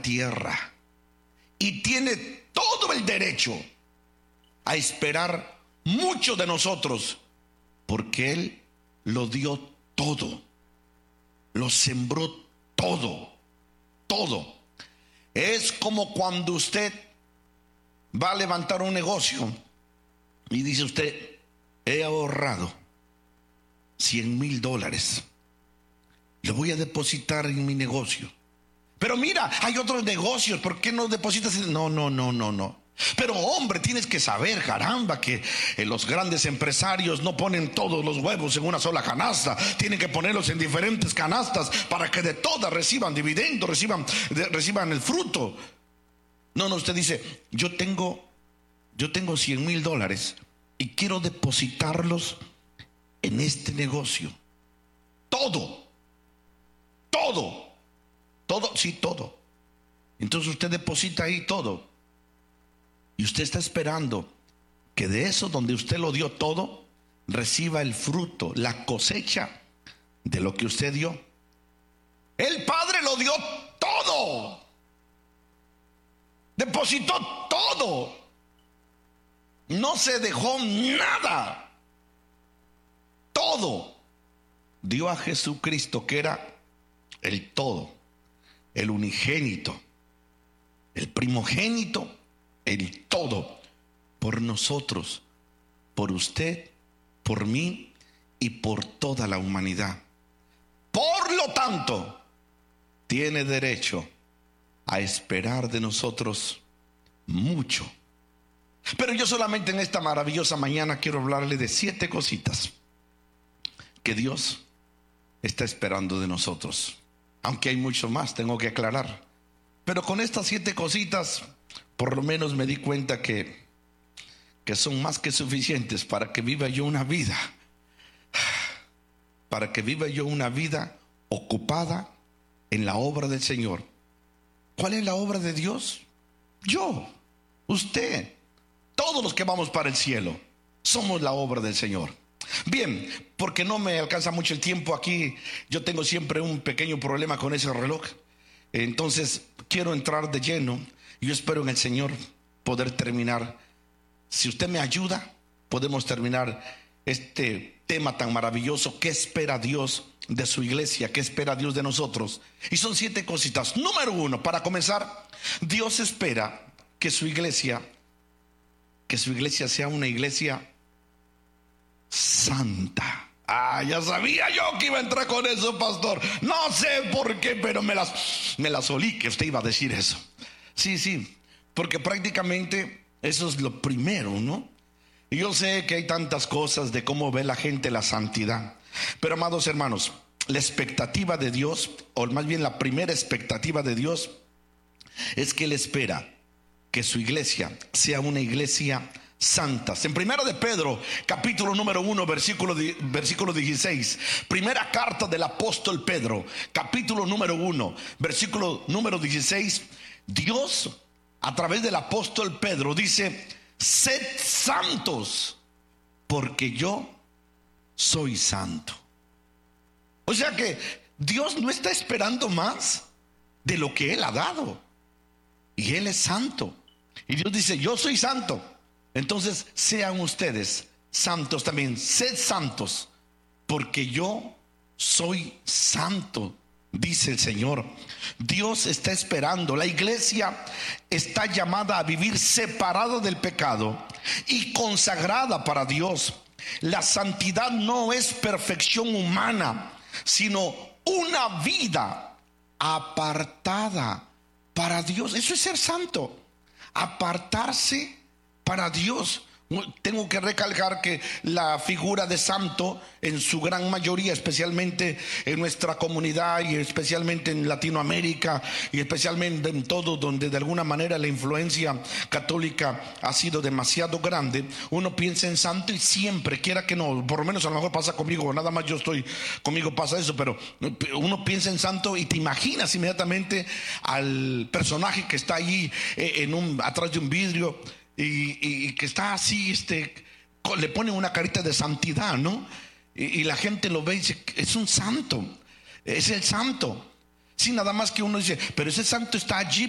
tierra y tiene todo el derecho a esperar mucho de nosotros, porque Él lo dio todo, lo sembró todo, todo. Es como cuando usted va a levantar un negocio y dice usted: he ahorrado $100,000, lo voy a depositar en mi negocio. Pero mira, hay otros negocios, ¿por qué no depositas? No. Pero hombre, tienes que saber, caramba, que los grandes empresarios no ponen todos los huevos en una sola canasta. Tienen que ponerlos en diferentes canastas para que de todas reciban dividendos, reciban el fruto. No, usted dice: yo tengo $100,000 y quiero depositarlos en este negocio. Todo. Sí, todo. Entonces usted deposita ahí todo. Y usted está esperando que de eso, donde usted lo dio todo, reciba el fruto, la cosecha de lo que usted dio. El Padre lo dio todo. Depositó todo. No se dejó nada. Todo. Dio a Jesucristo, que era el todo, el unigénito, el primogénito, el todo, por nosotros, por usted, por mí y por toda la humanidad. Por lo tanto, tiene derecho a esperar de nosotros mucho. Pero yo solamente en esta maravillosa mañana quiero hablarle de 7 cositas que Dios está esperando de nosotros. Aunque hay mucho más, tengo que aclarar. Pero con estas 7 cositas, por lo menos me di cuenta que son más que suficientes para que viva yo una vida. Para que viva yo una vida ocupada en la obra del Señor. ¿Cuál es la obra de Dios? Yo, usted, todos los que vamos para el cielo, somos la obra del Señor. Bien, porque no me alcanza mucho el tiempo aquí, yo tengo siempre un pequeño problema con ese reloj. Entonces quiero entrar de lleno. Yo espero en el Señor poder terminar. Si usted me ayuda, podemos terminar este tema tan maravilloso. ¿Qué espera Dios de su iglesia? ¿Qué espera Dios de nosotros? Y son 7 cositas. Número 1, para comenzar, Dios espera que su iglesia sea una iglesia santa. Ya sabía yo que iba a entrar con eso, pastor. No sé por qué, pero me las olí que usted iba a decir eso. Sí, porque prácticamente eso es lo primero, ¿no? Y yo sé que hay tantas cosas de cómo ve la gente la santidad, pero amados hermanos, la expectativa de Dios, o más bien la primera expectativa de Dios, es que Él espera que su iglesia sea una iglesia santa. En primera de Pedro, capítulo número 1, versículo 16, primera carta del apóstol Pedro, capítulo número 1, versículo número 16, Dios a través del apóstol Pedro dice: sed santos, porque yo soy santo. O sea que Dios no está esperando más de lo que Él ha dado, y Él es santo. Y Dios dice: yo soy santo, entonces sean ustedes santos también. Sed santos, porque yo soy santo, dice el Señor. Dios está esperando. La iglesia está llamada a vivir separada del pecado y consagrada para Dios. La santidad no es perfección humana, sino una vida apartada para Dios. Eso es ser santo, apartarse para Dios. Tengo que recalcar que la figura de santo, en su gran mayoría, especialmente en nuestra comunidad y especialmente en Latinoamérica y especialmente en todo donde de alguna manera la influencia católica ha sido demasiado grande, uno piensa en santo y siempre, quiera que no, por lo menos a lo mejor pasa conmigo, nada más conmigo pasa eso, pero uno piensa en santo y te imaginas inmediatamente al personaje que está allí atrás de un vidrio y que está así, le ponen una carita de santidad, ¿no? Y la gente lo ve y dice: es un santo, es el santo. Sí, nada más que uno dice: pero ese santo está allí